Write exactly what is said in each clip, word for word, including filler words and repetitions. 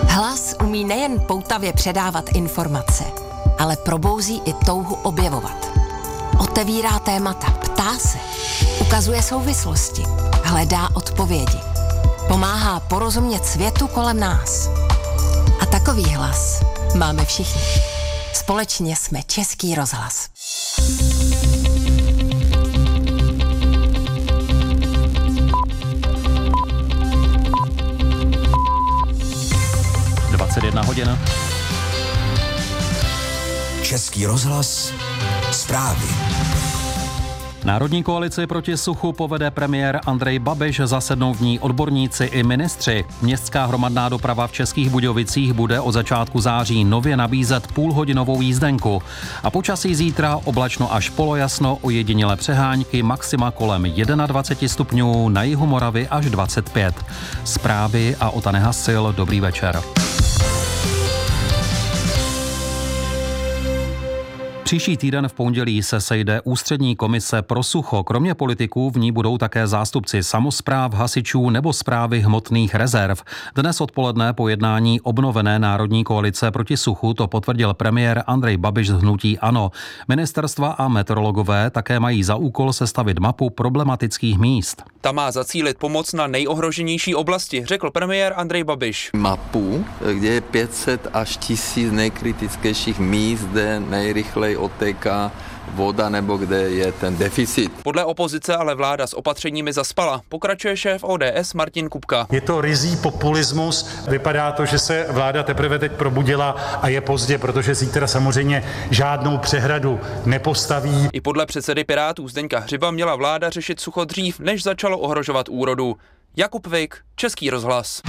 Hlas umí nejen poutavě předávat informace, ale probouzí i touhu objevovat. Otevírá témata, ptá se, ukazuje souvislosti, hledá odpovědi. Pomáhá porozumět světu kolem nás. A takový hlas máme všichni. Společně jsme Český rozhlas. dvacet jedna hodin. Český rozhlas, zprávy. Národní koalici proti suchu povede premiér Andrej Babiš, zasednou v ní odborníci i ministři. Městská hromadná doprava v Českých Budějovicích bude od začátku září nově nabízet půlhodinovou jízdenku. A počasí zítra oblačno až polojasno, ojedinělé přehánky, maxima kolem dvacet jedna stupňů, na jihu Moravy až dvacet pět. Zprávy a Ota Nehasil, dobrý večer. Příští týden v pondělí se sejde Ústřední komise pro sucho. Kromě politiků v ní budou také zástupci samospráv, hasičů nebo správy hmotných rezerv. Dnes odpoledne po jednání obnovené Národní koalice proti suchu to potvrdil premiér Andrej Babiš z hnutí ANO. Ministerstva a meteorologové také mají za úkol sestavit mapu problematických míst. Ta má zacílit pomoc na nejohroženější oblasti, řekl premiér Andrej Babiš. Mapu, kde je pět set až tisíc nejkritičtějších míst, kde nejrychleji odtéká voda nebo kde je ten deficit. Podle opozice ale vláda s opatřeními zaspala. Pokračuje šéf O D S Martin Kupka. Je to ryzí populismus. Vypadá to, že se vláda teprve teď probudila a je pozdě, protože zítra samozřejmě žádnou přehradu nepostaví. I podle předsedy Pirátů Zdeňka Hřiba měla vláda řešit sucho dřív, než začalo ohrožovat úrodu. Jakub Vik, Český rozhlas.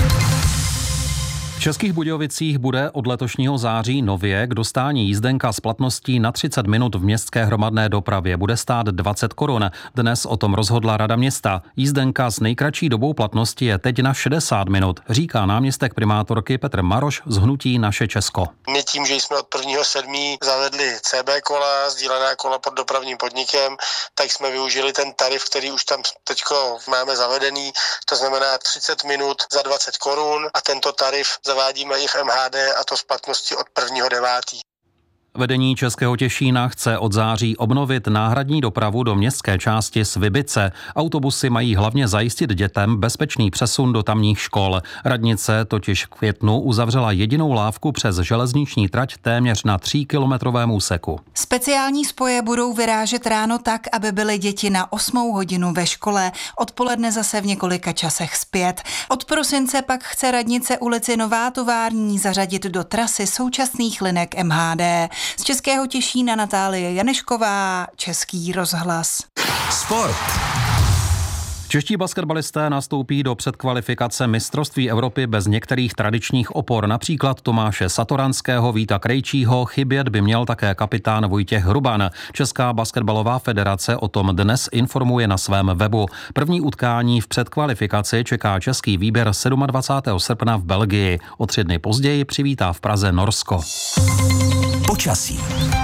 V Českých Budějovicích bude od letošního září nově k dostání jízdenka s platností na třicet minut v městské hromadné dopravě bude stát dvacet korun. Dnes o tom rozhodla Rada města. Jízdenka s nejkratší dobou platnosti je teď na šedesát minut, říká náměstek primátorky Petr Maroš z hnutí Naše Česko. My tím, že jsme od prvního sedmého zavedli C B kola, sdílená kola pod dopravním podnikem, tak jsme využili ten tarif, který už tam teďko máme zavedený, to znamená třicet minut za dvacet korun a tento tarif zavádíme i v M H D a to z platnosti od prvního devátého Vedení Českého Těšína chce od září obnovit náhradní dopravu do městské části Svibice. Autobusy mají hlavně zajistit dětem bezpečný přesun do tamních škol. Radnice totiž v květnu uzavřela jedinou lávku přes železniční trať téměř na tříkilometrovém úseku. Speciální spoje budou vyrážet ráno tak, aby byly děti na osmou hodinu ve škole, odpoledne zase v několika časech zpět. Od prosince pak chce radnice ulici Nová tovární zařadit do trasy současných linek M H D. Z Českého Těšína Natálie Janešková, Český rozhlas. Sport. Čeští basketbalisté nastoupí do předkvalifikace mistrovství Evropy bez některých tradičních opor, například Tomáše Satoranského, Víta Krejčího, chybět by měl také kapitán Vojtěch Hruban. Česká basketbalová federace o tom dnes informuje na svém webu. První utkání v předkvalifikaci čeká český výběr dvacátého sedmého srpna v Belgii. O tři dny později přivítá v Praze Norsko. Počasí.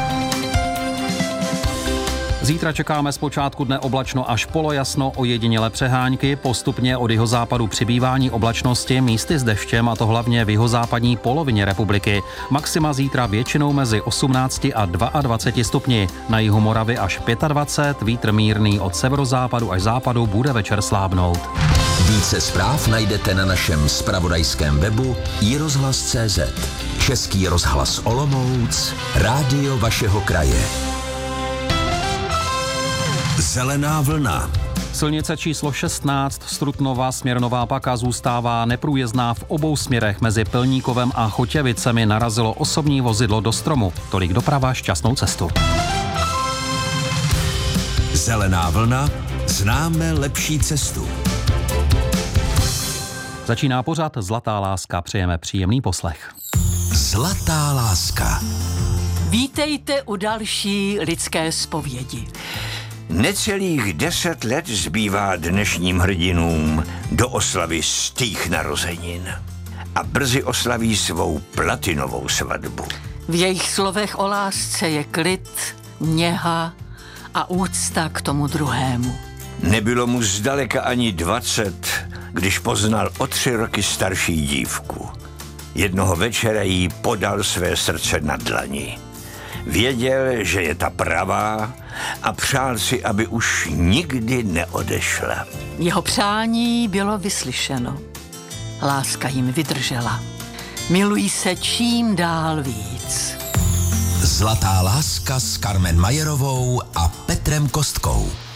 Zítra čekáme zpočátku dne oblačno až polojasno, ojedinělé přehánky, postupně od jihozápadu přibývání oblačnosti, místy s deštěm, a to hlavně v jihozápadní polovině republiky. Maxima zítra většinou mezi osmnácti a dvaceti dvěma stupni. Na jihu Moravy až dvacet pět, vítr mírný od severozápadu až západu, bude večer slábnout. Více zpráv najdete na našem zpravodajském webu i rozhlas tečka cé zet. Český rozhlas Olomouc, rádio vašeho kraje. Zelená vlna. Silnice číslo šestnáct Strutnova směr Paka zůstává neprůjezdná v obou směrech. Mezi Pilníkovem a Chotěvicemi narazilo osobní vozidlo do stromu. Tolik doprava, šťastnou cestu. Zelená vlna, známe lepší cestu. Začíná pořad Zlatá láska, přejeme příjemný poslech. Zlatá láska. Vítejte u další lidské zpovědi. Necelých deset let zbývá dnešním hrdinům do oslavy stých narozenin a brzy oslaví svou platinovou svatbu. V jejich slovech o lásce je klid, něha a úcta k tomu druhému. Nebylo mu zdaleka ani dvacet, když poznal o tři roky starší dívku. Jednoho večera jí podal své srdce na dlani. Věděl, že je ta pravá a přál si, aby už nikdy neodešla. Jeho přání bylo vyslyšeno. Láska jim vydržela. Milují se čím dál víc. Zlatá láska s Carmen Majerovou a Petrem Kostkou.